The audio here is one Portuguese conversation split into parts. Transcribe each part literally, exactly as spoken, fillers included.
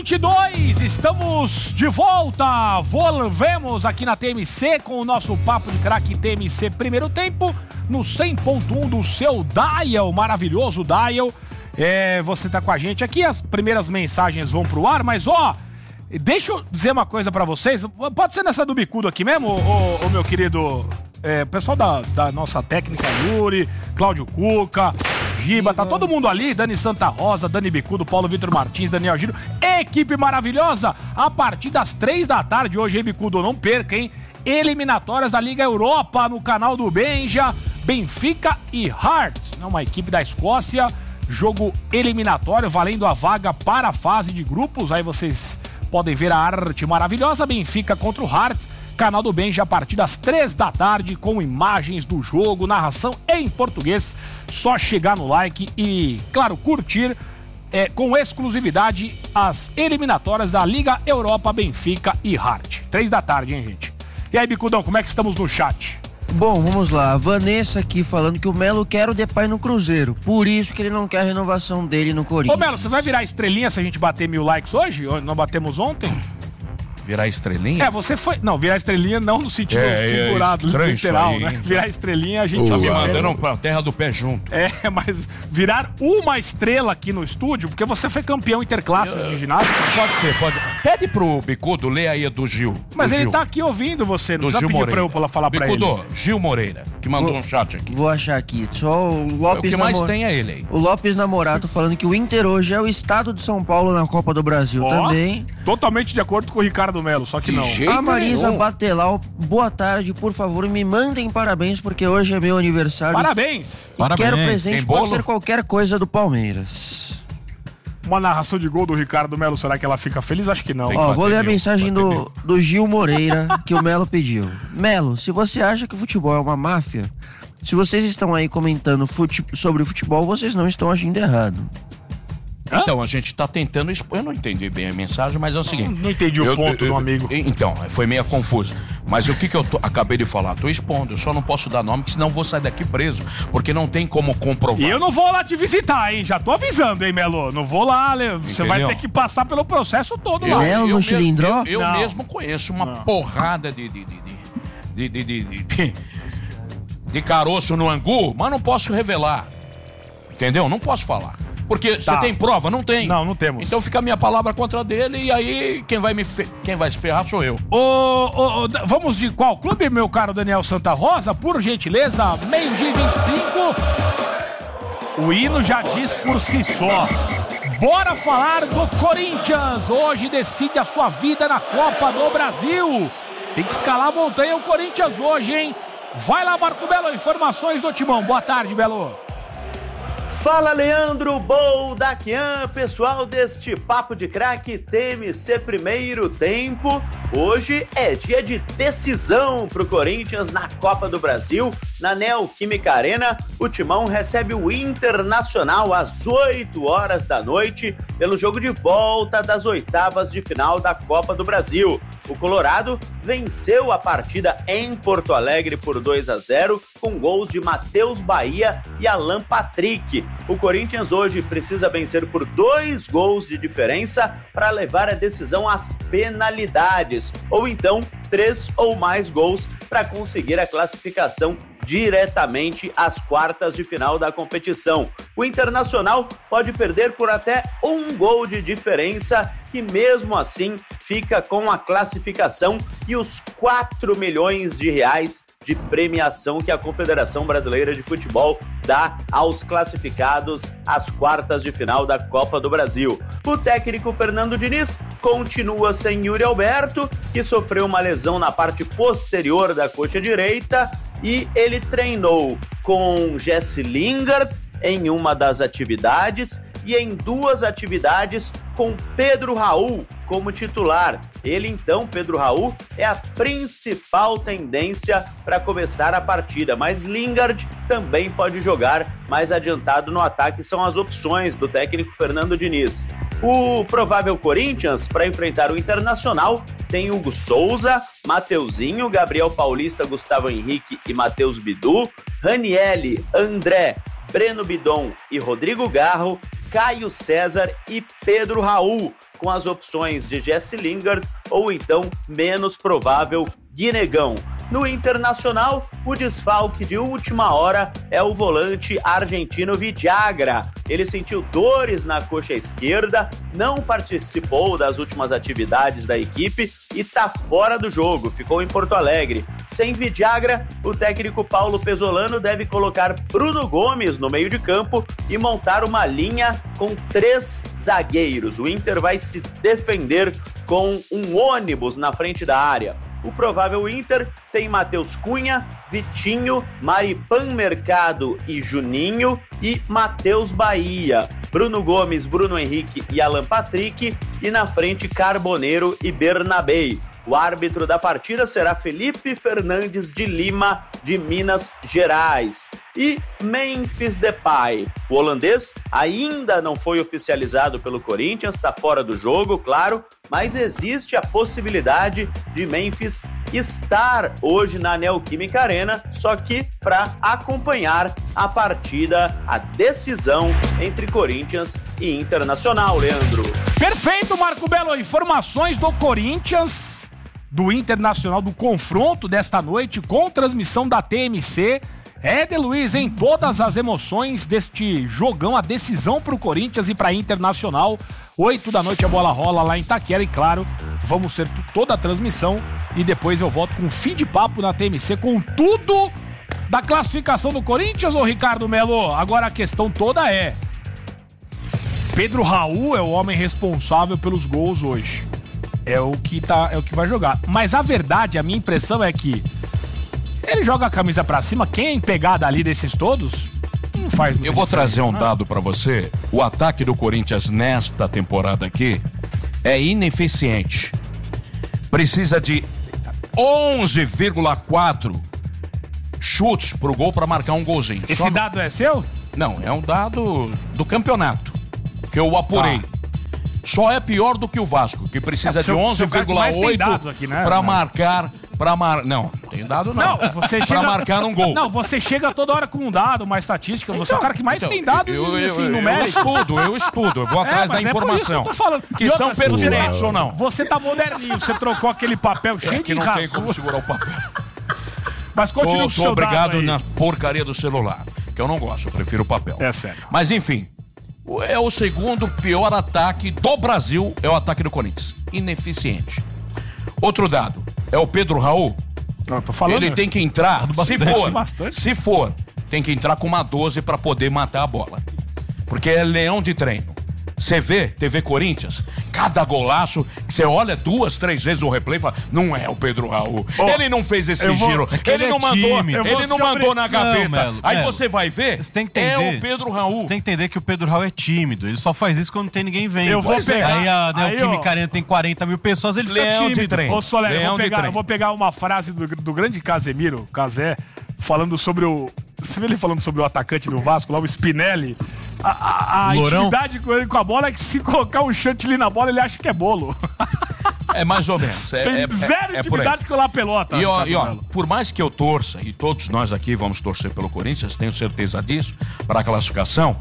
vinte e dois, estamos de volta, volvemos aqui na T M C com o nosso Papo de Craque T M C primeiro tempo, no cem ponto um do seu dial, maravilhoso dial. É, você tá com a gente aqui, as primeiras mensagens vão pro ar, mas ó, deixa eu dizer uma coisa pra vocês, pode ser nessa do bicudo aqui mesmo, ô, ô, ô meu querido, é, pessoal da, da nossa técnica, Yuri, Cláudio Cuca, Giba, tá todo mundo ali, Dani Santa Rosa, Dani Bicudo, Paulo Vitor Martins, Daniel Giro, equipe maravilhosa, a partir das três da tarde hoje, hein, Bicudo, não perca, hein, eliminatórias da Liga Europa no canal do Benja, Benfica e Hearts, uma equipe da Escócia, jogo eliminatório, valendo a vaga para a fase de grupos, aí vocês podem ver a arte maravilhosa, Benfica contra o Hearts, canal do Benja a partir das três da tarde, com imagens do jogo, narração em português. Só chegar no like e, claro, curtir é, com exclusividade as eliminatórias da Liga Europa, Benfica e Hearts. Três da tarde, hein, gente? E aí, Bicudão, como é que estamos no chat? Bom, vamos lá. A Vanessa aqui falando que o Melo quer o Depay no Cruzeiro. Por isso que ele não quer a renovação dele no Corinthians. Ô, Melo, você vai virar estrelinha se a gente bater mil likes hoje? Não batemos ontem? Virar estrelinha? É, você foi... Não, virar estrelinha não no sentido é, figurado, é literal, aí, né? Virar estrelinha a gente... Tá me mandando pra terra do pé junto. É, mas virar uma estrela aqui no estúdio, porque você foi campeão interclasses Eu... de ginásio. Pode ser, pode. Pede pro Bicudo ler aí do Gil. Mas do ele Gil. tá aqui ouvindo você, não do precisa Gil pedir pra eu pra falar Bicudo, pra ele. Gil Moreira, que mandou vou, um chat aqui. Vou achar aqui. Só o Lopes... O que mais Namor... tem é ele aí. O Lopes Namorato falando que o Inter hoje é o estado de São Paulo na Copa do Brasil. Oh, também. Totalmente de acordo com o Ricardo Melo, só que não. A Marisa nenhum. Batelal, boa tarde, por favor, me mandem parabéns, porque hoje é meu aniversário. Parabéns! E parabéns. quero presente, pode ser qualquer coisa do Palmeiras. Uma narração de gol do Ricardo Melo, será que ela fica feliz? Acho que não. Ó, que vou ler a mensagem do, do Gil Moreira, que o Melo pediu. Melo, se você acha que o futebol é uma máfia, se vocês estão aí comentando fute... sobre futebol, vocês não estão agindo errado. Então, a gente tá tentando expor. Eu não entendi bem a mensagem, mas é o seguinte. Não, não entendi o eu, ponto eu, do amigo. Então, foi meio confuso. Mas o que, que eu tô, acabei de falar? Tô expondo. Eu só não posso dar nome, porque senão eu vou sair daqui preso. Porque não tem como comprovar. E eu não vou lá te visitar, hein? Já tô avisando, hein, Melo? Não vou lá. Você Entendeu? Vai ter que passar pelo processo todo eu, lá. Melo no Chilindró? Eu, eu, eu mesmo conheço uma não. porrada de de de, de, de, de, de, de de caroço no angu, mas não posso revelar. Entendeu? Não posso falar. Porque você tá. tem prova? Não tem. Não, não temos. Então fica a minha palavra contra dele e aí quem vai, me fe... quem vai se ferrar sou eu. Ô, ô, ô, vamos de qual clube, meu caro Daniel Santa Rosa? Por gentileza, meio-dia e vinte e cinco. O hino já diz por si só. Bora falar do Corinthians. Hoje decide a sua vida na Copa do Brasil. Tem que escalar a montanha o Corinthians hoje, hein? Vai lá, Marco Belo, informações do Timão. Boa tarde, Belo. Fala, Leandro Boldaquian, pessoal deste Papo de Craque T M C Primeiro Tempo. Hoje é dia de decisão pro Corinthians na Copa do Brasil. Na Neoquímica Arena, o Timão recebe o Internacional às oito horas da noite pelo jogo de volta das oitavas de final da Copa do Brasil. O Colorado venceu a partida em Porto Alegre por dois a zero, com gols de Matheus Bahia e Alan Patrick. O Corinthians hoje precisa vencer por dois gols de diferença para levar a decisão às penalidades, ou então três ou mais gols para conseguir a classificação diretamente às quartas de final da competição. O Internacional pode perder por até um gol de diferença, que mesmo assim fica com a classificação e os quatro milhões de reais de premiação que a Confederação Brasileira de Futebol dá aos classificados às quartas de final da Copa do Brasil. O técnico Fernando Diniz continua sem Yuri Alberto, que sofreu uma lesão na parte posterior da coxa direita, e ele treinou com Jesse Lingard em uma das atividades e em duas atividades com Pedro Raul como titular. Ele então, Pedro Raul, é a principal tendência para começar a partida, mas Lingard também pode jogar mais adiantado no ataque, são as opções do técnico Fernando Diniz. O provável Corinthians, para enfrentar o Internacional, tem Hugo Souza, Mateuzinho, Gabriel Paulista, Gustavo Henrique e Matheus Bidu, Ranielli, André, Breno Bidon e Rodrigo Garro, Caio César e Pedro Raul, com as opções de Jesse Lingard ou então, menos provável, Guinegão. No Internacional, o desfalque de última hora é o volante argentino Villagra. Ele sentiu dores na coxa esquerda, não participou das últimas atividades da equipe e está fora do jogo, ficou em Porto Alegre. Sem Villagra, o técnico Paulo Pesolano deve colocar Bruno Gomes no meio de campo e montar uma linha com três zagueiros. O Inter vai se defender com um ônibus na frente da área. O provável Inter tem Matheus Cunha, Vitinho, Maripan Mercado e Juninho e Matheus Bahia, Bruno Gomes, Bruno Henrique e Alan Patrick e na frente Carboneiro e Bernabei. O árbitro da partida será Felipe Fernandes de Lima, de Minas Gerais. E Memphis Depay. O holandês ainda não foi oficializado pelo Corinthians, está fora do jogo, claro, mas existe a possibilidade de Memphis estar hoje na Neoquímica Arena, só que para acompanhar a partida, a decisão entre Corinthians e Internacional, Leandro. Perfeito, Marco Belo. Informações do Corinthians, do Internacional, do confronto desta noite com transmissão da T M C. Éder Luiz, em todas as emoções deste jogão, a decisão pro Corinthians e pra Internacional. Oito da noite a bola rola lá em Itaquera e, claro, vamos ter toda a transmissão e depois eu volto com um fim de papo na T M C com tudo da classificação do Corinthians, ô Ricardo Melo. Agora a questão toda é: Pedro Raul é o homem responsável pelos gols hoje. É o que tá, é o que vai jogar. Mas a verdade, a minha impressão é que ele joga a camisa pra cima, quem pegar dali desses todos, não faz muito. Eu vou trazer um né? dado pra você. O ataque do Corinthians nesta temporada aqui é ineficiente. Precisa de onze vírgula quatro chutes pro gol pra marcar um golzinho. Esse Só dado no... é seu? Não, é um dado do campeonato, que eu apurei. Tá. Só é pior do que o Vasco, que precisa É, de onze vírgula oito né? pra marcar, pra mar... Não, tem dado não. Não, você pra chega... marcar um gol. Não, você chega toda hora com um dado, uma estatística. Você é o cara que mais então, tem dado eu, eu, assim, eu, numérico. eu estudo, eu estudo, eu vou atrás é, da mas informação. É por isso que eu tô falando. Que E são outra, pertinentes você, ou não. Você tá moderninho, você trocou aquele papel cheio É de que não razão. tem como segurar o papel. Mas continua Sou, com o sou seu obrigado dado aí. na porcaria do celular, que eu não gosto, eu prefiro o papel. É sério. Mas enfim, é o segundo pior ataque do Brasil, é o ataque do Corinthians. Ineficiente. Outro dado, é o Pedro Raul. Não, tô falando. Ele tem que entrar, se bastante, for, bastante. se for, tem que entrar com uma doze pra poder matar a bola. Porque é leão de treino. Você vê T V Corinthians, cada golaço, você olha duas, três vezes o replay e fala, não é o Pedro Raul. Oh, ele não fez esse eu vou- giro. é que ele, ele não é mandou, time. Eu ele vou não ser mandou obri- na gaveta. Não, Melo, Aí Melo, você vai ver, você tem que é entender, o Pedro Raul. Você tem que entender que o Pedro Raul é tímido. Ele só faz isso quando não tem ninguém vendo. Eu vou Pois é. pegar- Aí a aí, Neoquímica ó, Arena tem quarenta mil pessoas, ele fica Leão de tímido. trem. Ô, Soler, eu Leão vou, de pegar, trem. eu vou pegar uma frase do, do grande Casemiro, Casé, falando sobre o... Você viu ele falando sobre o atacante do Vasco, lá, o Spinelli? A, a, a Lourão? intimidade com ele com a bola é que se colocar um chantilly na bola, ele acha que é bolo. É mais ou menos. É, Tem é, zero é, é por aí. intimidade com a pelota. E ó, Ricardo e ó, Melo. por mais que eu torça, e todos nós aqui vamos torcer pelo Corinthians, tenho certeza disso, para a classificação,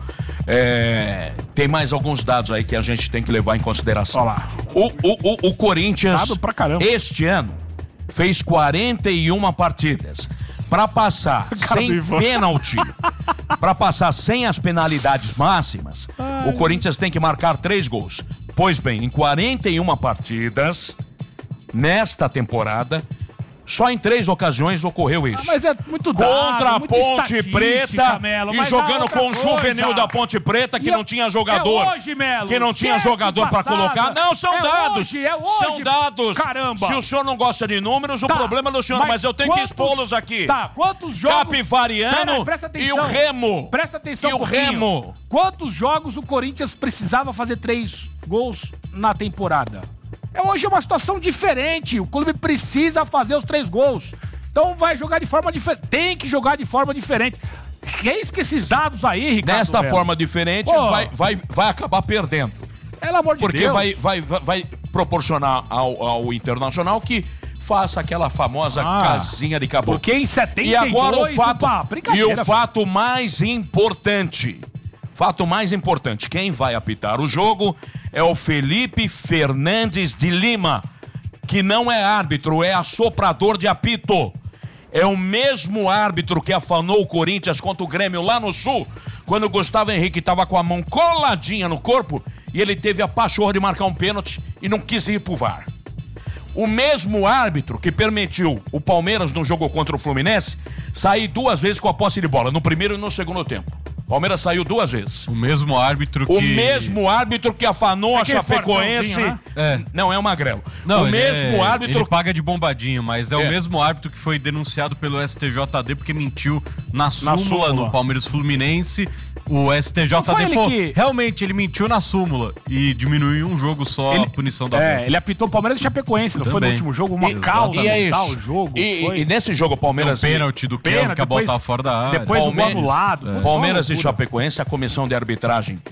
é, tem mais alguns dados aí que a gente tem que levar em consideração. Olha lá. O, o, o, o Corinthians, Dado pra caramba. este ano, fez quarenta e uma partidas. Para passar Cara do sem Ivan. pênalti, para passar sem as penalidades máximas, o Corinthians tem que marcar três gols. Pois bem, em quarenta e uma partidas, nesta temporada, só em três ocasiões ocorreu isso. Mas é muito dado, Contra a muita Ponte estatística, Preta Melo, e mas jogando a outra com o coisa- juvenil da Ponte Preta que E não eu- tinha jogador. É hoje, Melo. Que não tinha Esquece jogador pra passado. colocar. Não, são É dados. hoje, é hoje. São dados. Caramba. Se o senhor não gosta de números, o Tá, problema é do senhor, mas, eu tenho quantos- que expô-los aqui. Tá, quantos jogos... Capivariano Pera aí, presta e atenção. o Remo. Presta atenção E um o pouquinho. Remo. Quantos jogos o Corinthians precisava fazer três gols na temporada? É, hoje é uma situação diferente. O clube precisa fazer os três gols. Então vai jogar de forma diferente. Tem que jogar de forma diferente. Eis que esses dados aí, Ricardo Desta Melo, forma diferente, Pô. vai, vai, vai acabar perdendo. pelo amor de Porque Deus. vai, vai, vai, vai proporcionar ao, ao Internacional que faça aquela famosa Ah, casinha de caboclo. Porque em setenta E agora o fato, opa, e brincadeira, o fato mais importante, Fato mais importante, quem vai apitar o jogo é o Felipe Fernandes de Lima, que não é árbitro, é assoprador de apito. É o mesmo árbitro que afanou o Corinthians contra o Grêmio lá no Sul, quando o Gustavo Henrique estava com a mão coladinha no corpo e ele teve a pachorra de marcar um pênalti e não quis ir pro V A R. O mesmo árbitro que permitiu o Palmeiras no jogo contra o Fluminense sair duas vezes com a posse de bola, no primeiro e no segundo tempo. O Palmeiras saiu duas vezes. O mesmo árbitro que... O mesmo árbitro que afanou é a Chapecoense... Né? É. Não, é o Magrelo. Não, o mesmo é... árbitro... Ele paga de bombadinho, mas é, É. o mesmo árbitro que foi denunciado pelo S T J D porque mentiu na súmula, Na súmula. no Palmeiras Fluminense. O S T J D Não foi ele falou, que- realmente, ele mentiu na súmula e diminuiu um jogo só Ele- a punição da É, bola. ele apitou o Palmeiras e Chapecoense, não foi no Também. último jogo? Uma E- causa e é mental, isso. o jogo. E, foi... e nesse jogo, o Tem um Palmeiras... pênalti do Kelvin, Pênalti, que a bola depois- tava fora da área. depois o gol Palmeiras- anulado. É. Foi Palmeiras uma e loucura. Chapecoense, a comissão de arbitragem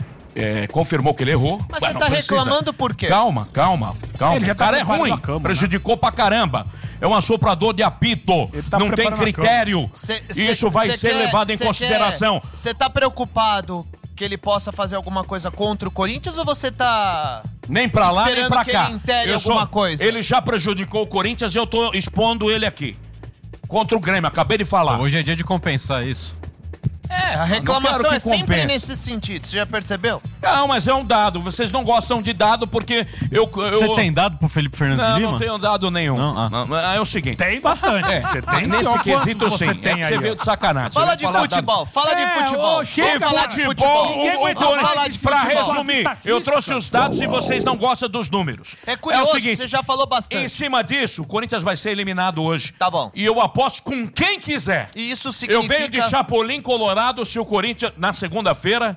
é, confirmou que ele errou. Mas Ué, você não tá precisa. reclamando por quê? Calma, calma, calma. Ele já o tá cara é preparando ruim, a cama, né? prejudicou pra caramba. É um assoprador de apito, Ele tá não tem preparando a critério. Cê- Isso cê- vai cê ser quer- levado em cê consideração. Você tá preocupado que ele possa fazer alguma coisa contra o Corinthians ou você tá... Nem pra lá, nem esperando pra que cá. ele intere Eu alguma coisa? Ele já prejudicou o Corinthians e eu tô expondo ele aqui. Contra o Grêmio, acabei de falar. Hoje é dia de compensar isso. É, a não reclamação quero que é sempre compense. nesse sentido, você já percebeu? Não, mas é um dado. Vocês não gostam de dado porque eu... eu... Você tem dado pro Felipe Fernandes Não, de Lima? não tenho dado nenhum. Não? Ah. Não, é o seguinte. Tem bastante. É, Você tem nesse só quesito quanto sim. você é tem que aí, você ó. veio de sacanagem. Você Fala veio de falar futebol, fala É, de futebol. ô, chega, Vamos falar de futebol, futebol. ninguém aguentou, Vamos né? falar de Pra futebol. resumir, Estatística. eu trouxe os dados e vocês não gostam dos números. É curioso, é o seguinte, você já falou em bastante. cima disso, o Corinthians vai ser eliminado hoje. Tá bom. E eu aposto com quem quiser. E isso Eu significa... venho de Chapolin, Colorado, se o Corinthians, na segunda-feira,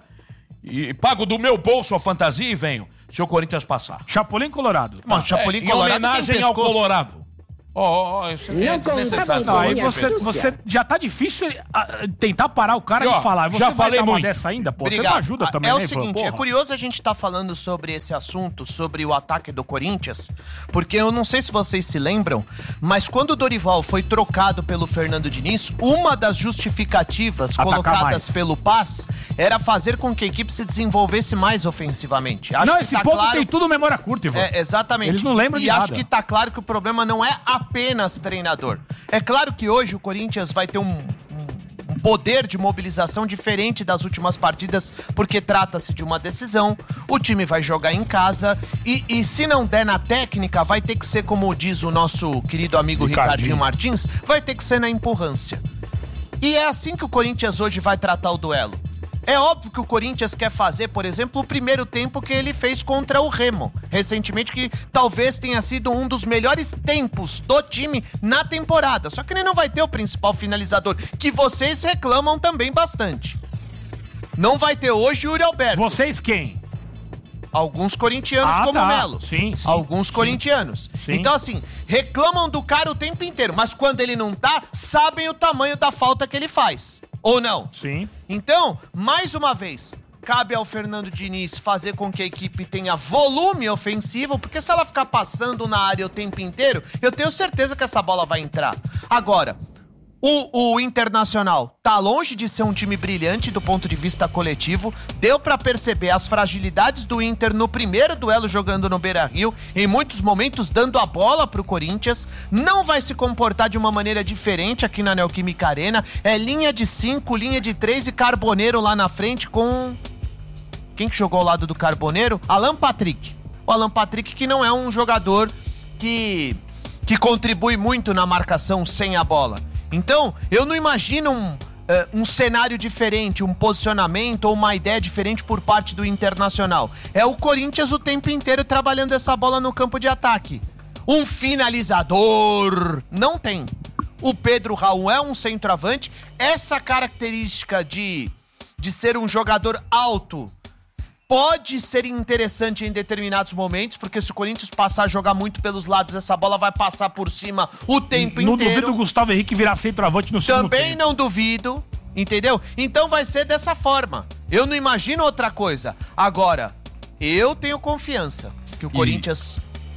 e pago do meu bolso a fantasia e venho, se o Corinthians passar. Chapolin Colorado. Mano, Chapolin É, em Colorado tem homenagem ao pescoço. Colorado. Ó, ó, ó, isso aqui é desnecessário. Não, aí Minha você, astúcia. você já tá difícil ah, tentar parar o cara E, ó, de falar. Você já vai falei dar uma muito. dessa ainda, pô? Você Obrigado. não ajuda também, É o né, Ivan? seguinte, é Porra. curioso a gente estar falando sobre esse assunto, sobre o ataque do Corinthians, porque eu não sei se vocês se lembram, mas quando o Dorival foi trocado pelo Fernando Diniz, uma das justificativas Atacar colocadas mais. pelo Paz era fazer com que a equipe se desenvolvesse mais ofensivamente. Acho Não, que esse tá povo claro... tem tudo memória curta, Ivan. É, exatamente. Eles não lembram e de acho nada. que tá claro que o problema não é apenas treinador. É claro que hoje o Corinthians vai ter um, um- um poder de mobilização diferente das últimas partidas, porque trata-se de uma decisão, o time vai jogar em casa e, e se não der na técnica, vai ter que ser, como diz o nosso querido amigo Ricardinho. Ricardinho Martins, vai ter que ser na empurrância. E é assim que o Corinthians hoje vai tratar o duelo. É óbvio que o Corinthians quer fazer, por exemplo, o primeiro tempo que ele fez contra o Remo, recentemente, que talvez tenha sido um dos melhores tempos do time na temporada. Só que ele não vai ter o principal finalizador, que vocês reclamam também bastante. Não vai ter hoje o Yuri Alberto. Vocês quem? Alguns corintianos Ah, como tá. o Melo. Sim, sim, Alguns sim. corintianos. Sim. Então, assim, reclamam do cara o tempo inteiro, mas quando ele não tá, sabem o tamanho da falta que ele faz. Ou não? Sim. Então, mais uma vez, cabe ao Fernando Diniz fazer com que a equipe tenha volume ofensivo, porque se ela ficar passando na área o tempo inteiro, eu tenho certeza que essa bola vai entrar. Agora, o, o Internacional tá longe de ser um time brilhante do ponto de vista coletivo. Deu pra perceber as fragilidades do Inter no primeiro duelo jogando no Beira-Rio, em muitos momentos dando a bola pro Corinthians. Não vai se comportar de uma maneira diferente aqui na Neoquímica Arena. É linha de cinco, linha de três e Carboneiro lá na frente com... Quem que jogou ao lado do Carboneiro? Alan Patrick. O Alan Patrick que não é um jogador que, que contribui muito na marcação sem a bola. Então, eu não imagino um, eh, um cenário diferente, um posicionamento ou uma ideia diferente por parte do Internacional. É o Corinthians o tempo inteiro trabalhando essa bola no campo de ataque. Um finalizador não tem. O Pedro Raul é um centroavante. Essa característica de, de ser um jogador alto pode ser interessante em determinados momentos, porque se o Corinthians passar a jogar muito pelos lados, essa bola vai passar por cima o tempo Não inteiro. duvido o Gustavo Henrique virar centroavante no segundo Também tempo. não duvido, entendeu? Então vai ser dessa forma. Eu não imagino outra coisa. Agora, eu tenho confiança que o E- Corinthians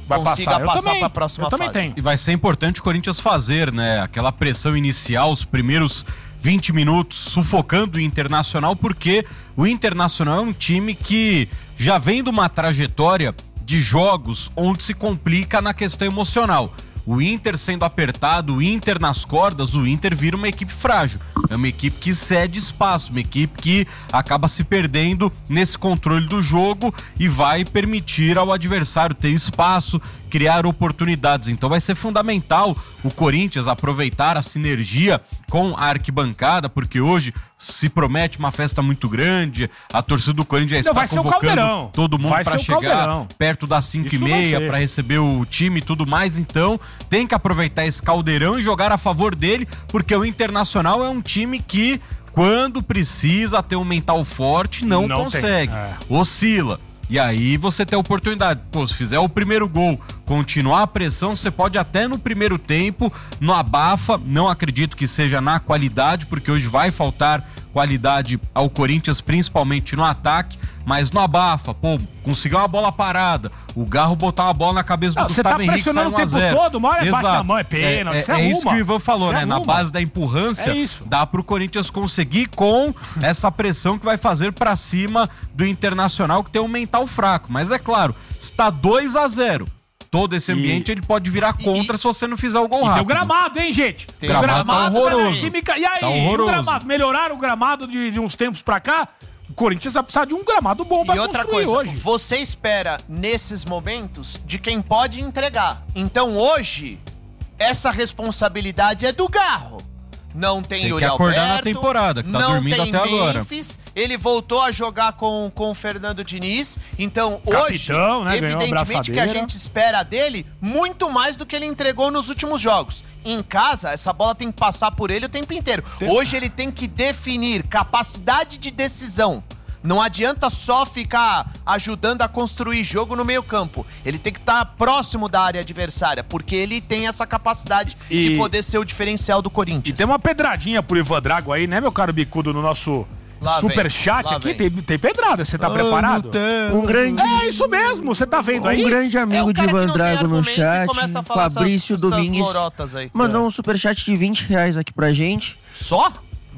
Vai consiga passar, eu passar também, para a próxima eu também fase. tenho. E vai ser importante o Corinthians fazer, né? Aquela pressão inicial, os primeiros vinte minutos, sufocando o Internacional, porque o Internacional é um time que já vem de uma trajetória de jogos onde se complica na questão emocional. O Inter sendo apertado, o Inter nas cordas, o Inter vira uma equipe frágil. É uma equipe que cede espaço, uma equipe que acaba se perdendo nesse controle do jogo e vai permitir ao adversário ter espaço, criar oportunidades. Então vai ser fundamental o Corinthians aproveitar a sinergia com a arquibancada, porque hoje se promete uma festa muito grande, a torcida do Corinthians já Não, está vai ser o convocando Caldeirão. todo mundo Vai para ser o chegar Caldeirão. perto das cinco e Isso vai meia ser. para receber o time e tudo mais. Então tem que aproveitar esse caldeirão e jogar a favor dele, porque o Internacional é um time que, quando precisa ter um mental forte, não, Não consegue, tem, é. oscila. E aí você tem a oportunidade, pô, se fizer o primeiro gol, continuar a pressão, você pode até no primeiro tempo, no abafa, não acredito que seja na qualidade, porque hoje vai faltar qualidade ao Corinthians, principalmente no ataque, mas no abafa, pô, conseguiu uma bola parada, o Garro botar uma bola na cabeça do Não, você tá Gustavo Henrique, sai pressionando um o a tempo zero. todo, uma hora bate Exato. na mão, é pênalti, É, você é, é isso que arruma. o Ivan falou, Você né? Na arruma. base da empurrância, É isso. dá pro Corinthians conseguir com essa pressão que vai fazer pra cima do Internacional, que tem um mental fraco. Mas é claro, está dois a zero. Todo esse ambiente ele pode virar contra e- se você não fizer o gol E tem rápido. o gramado, hein, gente? Tem o o gramado tá horroroso. Química. E aí, Tá o horroroso. gramado? Melhoraram o gramado de, de uns tempos pra cá? O Corinthians vai precisar de um gramado bom pra E outra construir coisa, hoje. você espera nesses momentos de quem pode entregar. Então hoje, essa responsabilidade é do Garro. Não tem, Tem que Yuri acordar na Alberto, temporada, que tá não dormindo tem até agora. Memphis, ele voltou a jogar com, com o Fernando Diniz. Então Capitão, hoje, né, ganhou a evidentemente que a abraçadeira. gente espera dele muito mais do que ele entregou nos últimos jogos. Em casa, essa bola tem que passar por ele o tempo inteiro. Hoje ele tem que definir capacidade de decisão. Não adianta só ficar ajudando a construir jogo no meio campo. Ele tem que estar próximo da área adversária, porque ele tem essa capacidade E- de poder ser o diferencial do E Corinthians. tem uma pedradinha pro Ivan Drago aí, né, meu caro bicudo, no nosso Lá superchat vem, lá aqui. vem. Tem, tem pedrada, você tá preparado? Um grande, É isso mesmo, você tá vendo aí? um grande É amigo o de cara que Ivan não tem Drago no argumento e chat, começa a falar Fabrício essas- essas Domingues, lorotas aí. mandou um superchat de vinte reais aqui pra gente. Só?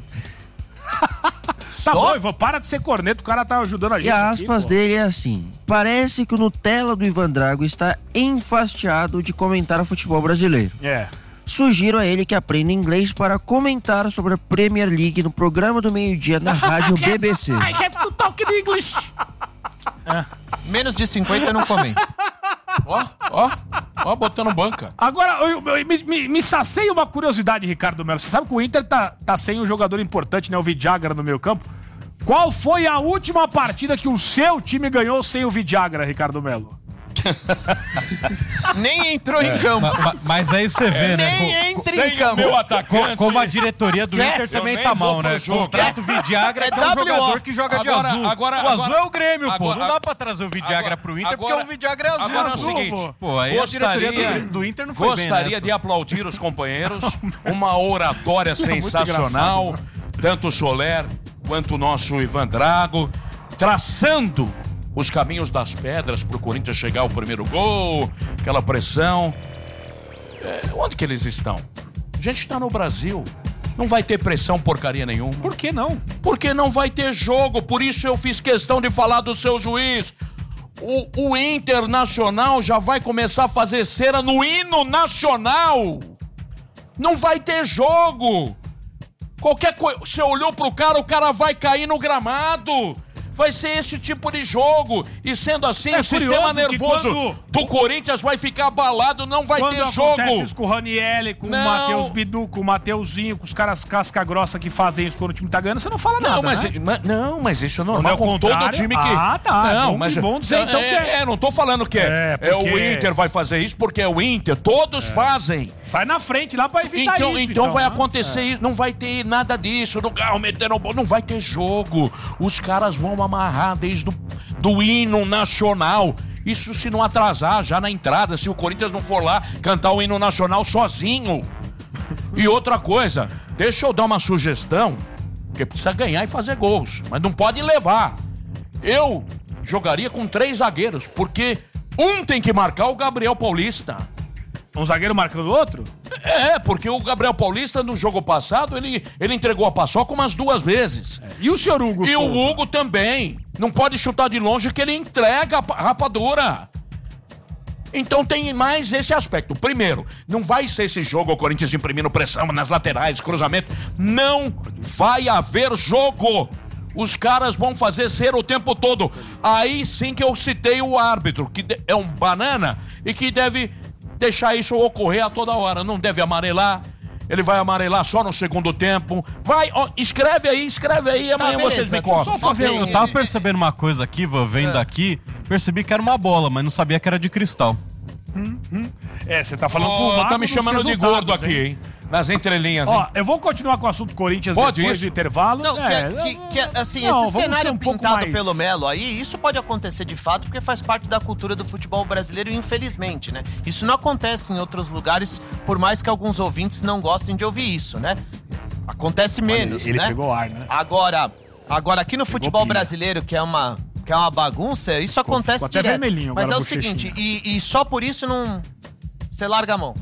Tá bom, Ivan, para de ser corneto, o cara tá ajudando a gente. E a aqui, aspas pô. dele é assim: parece que o Nutella do Ivan Drago está enfastiado de comentar o futebol brasileiro. É. Sugiro a ele que aprenda inglês para comentar sobre a Premier League no programa do meio-dia na rádio B B C. I have to talk in English. Menos de cinquenta não comenta. Ó, ó, ó, botando banca. Agora, eu, eu- me, me, me saciei uma curiosidade, Ricardo Melo. Você sabe que o Inter tá, tá sem um jogador importante, né? O Vidagra no meio campo. Qual foi a última partida que o seu time ganhou sem o Vidagra, Ricardo Melo? Nem entrou em campo. Ma- ma- Mas aí você vê, né? Nem entra em Sem o campo. meu co- atacante. Como a diretoria do Esquece, Inter eu também nem tá vou mal, pro né? jogo. Contrato o Vidagra, É que é um W O. jogador que joga Agora- de azul. agora- o azul agora- é o Grêmio, pô. agora- Não dá pra trazer o Vidagra agora- pro Inter, agora- porque o Vidagra é azul. Agora é o pô. seguinte, Pô, aí a diretoria do, do Inter não foi bem gostaria nessa. de aplaudir os companheiros. Uma oratória sensacional. Tanto o Soler quanto o nosso Ivan Drago. Traçando os caminhos das pedras pro Corinthians chegar ao primeiro gol. Aquela pressão. É, onde que eles estão? A gente está no Brasil. Não vai ter pressão porcaria nenhuma. Por que não? Porque não vai ter jogo, por isso eu fiz questão de falar do seu juiz. O, o Internacional já vai começar a fazer cera no hino nacional. Não vai ter jogo. Qualquer coisa, você olhou pro cara, o cara vai cair no gramado. Vai ser esse tipo de jogo. E sendo assim, É o sistema curioso que nervoso quando- do Corinthians vai ficar abalado, não vai Quando ter acontece jogo. isso com o Ranielli, com Não. o Matheus Bidu, com o Mateuzinho, com os caras casca grossa que fazem isso quando o time tá ganhando, você não fala nada, Não, mas, né? mas- não, mas isso é Quando normal é o com todo contrário- time que... Ah, tá. Não, Bom, mas... que bom dizer, então, é, que é- é, não tô falando que é, É, é o porque- Inter vai fazer isso porque é o Inter. Todos fazem. Sai na frente lá pra evitar Então, isso. então vai né? acontecer isso. Não vai ter nada disso. No carro metendo... bo- Não vai ter jogo. Os caras vão amarrar desde do, do hino nacional. Isso se não atrasar já na entrada. Se o Corinthians não for lá cantar o hino nacional sozinho. E outra coisa, deixa eu dar uma sugestão, porque precisa ganhar e fazer gols, mas não pode levar. Eu jogaria com três zagueiros, porque Um tem que marcar o Gabriel Paulista. Um zagueiro marcando o outro? É, porque o Gabriel Paulista, no jogo passado, ele, ele entregou a paçoca umas duas vezes. É. E o senhor Hugo E Souza? o Hugo também. Não pode chutar de longe que ele entrega a rapadura. Então tem mais esse aspecto. Primeiro, não vai ser esse jogo o Corinthians imprimindo pressão nas laterais, cruzamento. Não vai haver jogo. Os caras vão fazer cera o tempo todo. Aí sim que eu citei o árbitro, que é um banana e que deve deixar isso ocorrer a toda hora. Não deve amarelar. Ele vai amarelar só no segundo tempo. Vai, ó, escreve aí, escreve aí. Amanhã beleza, vocês me deixa eu contam. só fazer Eu, eu tava percebendo uma coisa aqui, vô, vendo aqui, percebi que era uma bola, mas não sabia que era de cristal. É, você tá falando com o Oh, Marco tá me dos chamando de resultados, gordo aqui, hein? Nas entrelinhas, Ó, hein? eu vou continuar com o assunto Corinthians Pode depois isso? do intervalo. Não, É, que, que, que, assim, não, esse vamos ser cenário um pouco pintado mais- pelo Melo aí, isso pode acontecer de fato, porque faz parte da cultura do futebol brasileiro, infelizmente, né? Isso não acontece em outros lugares, por mais que alguns ouvintes não gostem de ouvir isso, né? Acontece menos, ele né? pegou ar, né? Agora, agora aqui no futebol pilha. brasileiro, que é uma, que é uma bagunça, isso acontece ficou até direto. vermelhinho Mas agora é a o bochechinha. seguinte, e, e só por isso não... Você larga a mão.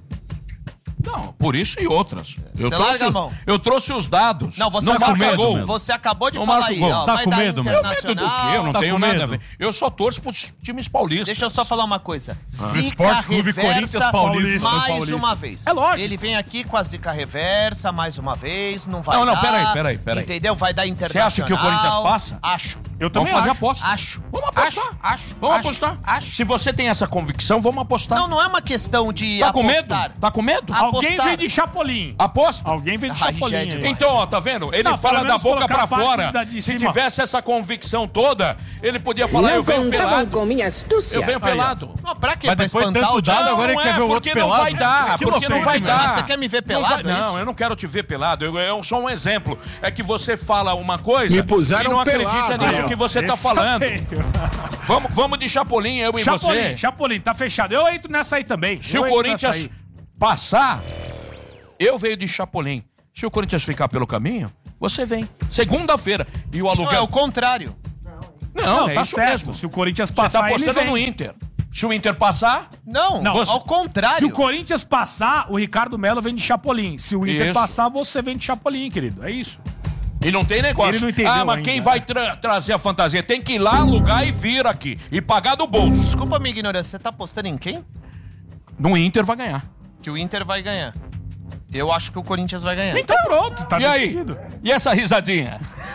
Não, por isso e outras. Eu Você trouxe, larga a mão. eu trouxe os dados. Não, você, não acabou, marca gol. você acabou de Não falar marca aí, gol. ó, Tá vai com dar medo, meu? Medo do Internacional... quê? Eu não Tá tenho com nada medo? a ver. Eu só torço pros times paulistas. Deixa eu só falar uma coisa. Zica Esporte Clube reversa Corinthians Paulista. mais Paulista. uma vez. É lógico. Ele vem aqui com a zica reversa mais uma vez, não vai Não, não, dar. peraí, peraí, peraí. Entendeu? Vai dar Você internacional. acha que o Corinthians passa? Acho. Eu Vamos também fazer acho. aposta. Acho. Vamos apostar. Acho, acho, Vamos acho, apostar. acho. Se você tem essa convicção, vamos apostar. Não, não é uma questão de tá com medo? apostar. Tá com medo? Alguém apostar. vem de Chapolin. Aposta. Alguém vem de Ai, Chapolin. gente, aí. Então, ó, tá vendo? Ele Não, fala pelo da menos boca colocar pra a parte fora. da de Se cima. tivesse essa convicção toda, ele podia falar, eu venho contavam pelado. com minha astúcia. Eu venho Aí, ó. pelado. Não, pra quê? Mas Pra depois de espantar tanto o dado, Dias? agora ele Não quer é, ver o outro porque não pelado? vai dar, Que porque não loucura, vai né? dar. Você quer me ver Não pelado, vai- é Não, isso? eu não quero te ver pelado. Eu, eu sou um exemplo. É que você fala uma coisa Me puseram e não acredita pelado. nisso Aí, ó. que você tá Esse falando. é feio. Vamos, vamos de Chapolin, eu e Chapolin, você. Chapolin, tá fechado. Eu entro nessa aí também. Se Eu o entro Corinthians nessa aí. passar, eu venho de Chapolin. Se o Corinthians ficar pelo caminho, você vem. Segunda-feira. E o Não, é aluguel... o contrário. Não, Não, é tá isso certo. mesmo. Se o Corinthians Você passar, tá ele apostando vem. no Inter. Se o Inter passar, Não, Não, você- ao contrário. Se o Corinthians passar, o Ricardo Melo vem de Chapolin. Se o Inter Isso. passar, você vem de Chapolin, querido. É isso. e não tem negócio. Ele não entendeu ah, mas ainda, quem né? vai tra- trazer a fantasia? Tem que ir lá, alugar e vir aqui. E pagar do bolso. Desculpa a minha ignorância, você tá apostando em quem? No Inter vai ganhar. Que o Inter vai ganhar. Eu acho que o Corinthians vai ganhar. Então pronto, tá e aí? decidido. E essa risadinha?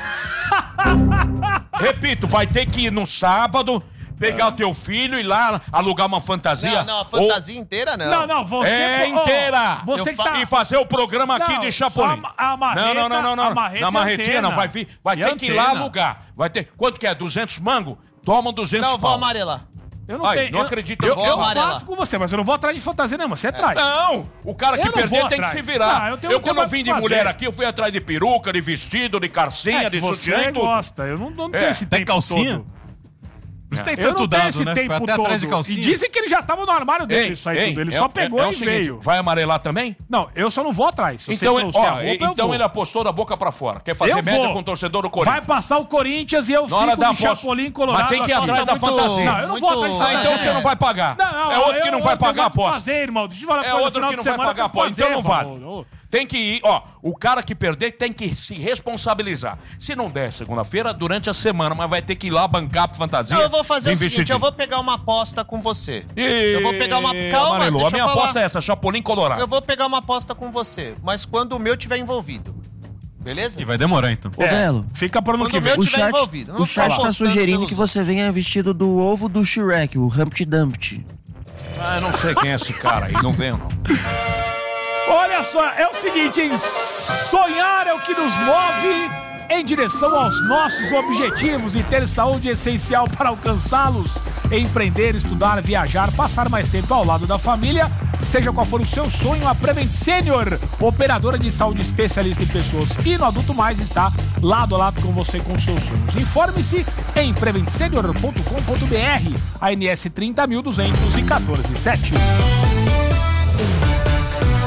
Repito, vai ter que ir no sábado, pegar o teu filho e ir lá alugar uma fantasia. Não, não, a fantasia inteira não. Não, não, você... É ó, inteira. Você Eu que fa- tá... E fazer o programa aqui Não, de Chapolin. só a- a marreta- não, não, não, não, a não. marreta Na e marretinha não, antena. vai, vir, vai E ter que ir lá antena. alugar. Vai ter, quanto que é? duzentos mango? Toma duzentos Não, vou pau. amarelar. Eu não Ai, tenho... não eu- acredito, Eu, eu eu, vou amarelar. faço com você, mas eu não vou atrás de fantasia, não. Você traz. Não, o cara que Eu não perder vou tem que atrás. se virar. Não, eu eu, tenho- eu tenho quando eu mais vim o de que fazer. mulher aqui, eu fui atrás de peruca, de vestido, de carcinha, É, de que sutiã você e tudo. gosta. Eu não, não tenho É. esse Tem tempo calcinha? todo. Por isso tem Eu tanto não tenho dado, esse né? tempo Foi até todo. atrás de calcinha. E dizem que ele já tava no armário dele, Ei, isso aí ei, tudo. Ele é- só pegou é, é e o seguinte, veio. vai amarelar também? Não, eu só não vou atrás. Se Então, você ele, trouxer ó, a roupa, eu então vou. ele apostou da boca pra fora. Quer fazer Eu média vou. com o torcedor do Vai Corinthians. passar o Corinthians e eu Na hora fico da de aposta. Chapolin Colorado. Mas tem que ir Aposta atrás da muito- fantasia. Não, eu não vou Muito- atrás de Ah, então fantasia. você não vai pagar. Não, não, é outro eu- que não vai eu pagar a tenho que aposta. fazer, irmão. Deixa eu falar É coisa, outro final que de não vai semana pagar a eu tenho que aposta. Então não fazer, vale. irmão. Tem que ir, ó, o cara que perder tem que se responsabilizar. Se não der segunda-feira, durante a semana, mas vai ter que ir lá bancar a fantasia. Não, eu vou fazer de o seguinte, vestidinho. eu vou pegar uma aposta com você. E... Eu vou pegar uma... Calma, Amarelo, deixa a minha eu falar. aposta é essa, Chapolin Colorado. Eu vou pegar uma aposta com você, mas quando o meu tiver envolvido. Beleza? E vai demorar, então. Ô, Belo, Fica pro ano Quando que o vem. meu o tiver chat, envolvido. Não o vou chat ficar tá apostando sugerindo que pelos você venha vestido do ovo do Shrek, o Humpty Dumpty. Ah, eu não sei quem é esse cara aí, não venho não. Olha só, é o seguinte, hein? Sonhar é o que nos move em direção aos nossos objetivos e ter saúde é essencial para alcançá-los. Empreender, estudar, viajar, passar mais tempo ao lado da família, seja qual for o seu sonho, a Prevent Senior, operadora de saúde especialista em pessoas e no Adulto Mais, está lado a lado com você com os seus sonhos. Informe-se em prevent senior ponto com ponto b r, A N S trinta mil duzentos e quatorze sete.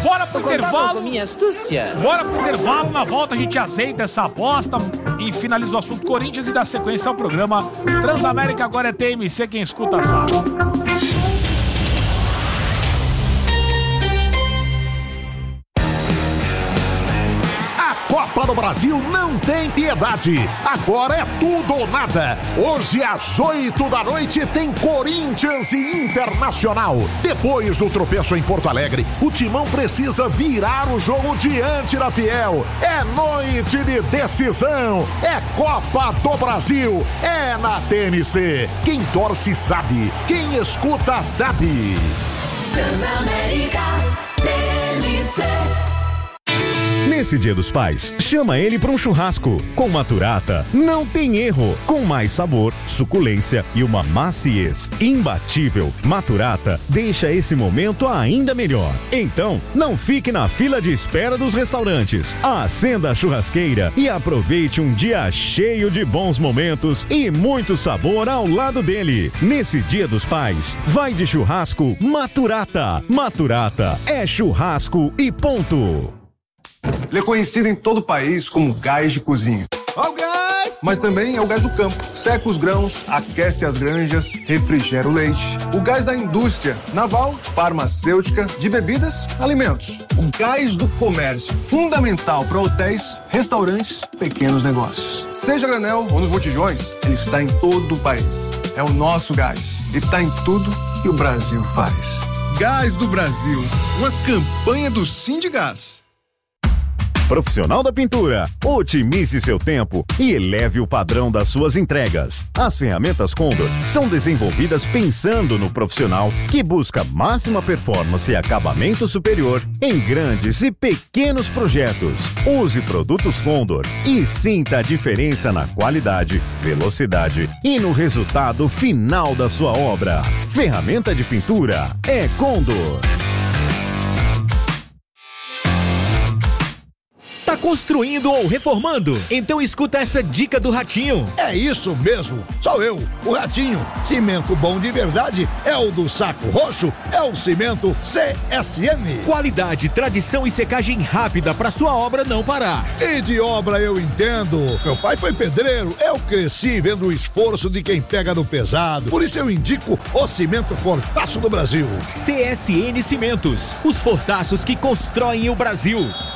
bora pro intervalo. Minha astúcia. Bora pro intervalo, na volta a gente azeita essa aposta e finaliza o assunto Corinthians e dá sequência ao programa Transamérica. Agora é T M C, quem escuta sabe. Copa do Brasil não tem piedade. Agora é tudo ou nada. Hoje às oito da noite tem Corinthians e Internacional. Depois do tropeço em Porto Alegre, o Timão precisa virar o jogo diante da Fiel. É noite de decisão. É Copa do Brasil. É na T N C. Quem torce sabe. Quem escuta sabe. Transamérica T N C. Nesse Dia dos Pais, chama ele para um churrasco. Com Maturata, não tem erro. Com mais sabor, suculência e uma maciez imbatível, Maturata deixa esse momento ainda melhor. Então, não fique na fila de espera dos restaurantes. Acenda a churrasqueira e aproveite um dia cheio de bons momentos e muito sabor ao lado dele. Nesse Dia dos Pais, vai de churrasco Maturata. Maturata é churrasco e ponto. Ele é conhecido em todo o país como gás de cozinha. Ó o gás! Mas também é o gás do campo. Seca os grãos, aquece as granjas, refrigera o leite. O gás da indústria naval, farmacêutica, de bebidas, alimentos. O gás do comércio, fundamental para hotéis, restaurantes, pequenos negócios. Seja granel ou nos botijões, ele está em todo o país. É o nosso gás e está em tudo que o Brasil faz. Gás do Brasil, uma campanha do Sindigás. Profissional da Pintura, otimize seu tempo e eleve o padrão das suas entregas. As ferramentas Condor são desenvolvidas pensando no profissional que busca máxima performance e acabamento superior em grandes e pequenos projetos. Use produtos Condor e sinta a diferença na qualidade, velocidade e no resultado final da sua obra. Ferramenta de pintura é Condor. Tá construindo ou reformando? Então escuta essa dica do Ratinho. É isso mesmo, sou eu, o Ratinho. Cimento bom de verdade é o do Saco Roxo, é o cimento C S M. Qualidade, tradição e secagem rápida para sua obra não parar. E de obra eu entendo. Meu pai foi pedreiro, eu cresci vendo o esforço de quem pega no pesado. Por isso eu indico o cimento Fortaço do Brasil. C S N Cimentos, os fortaços que constroem o Brasil.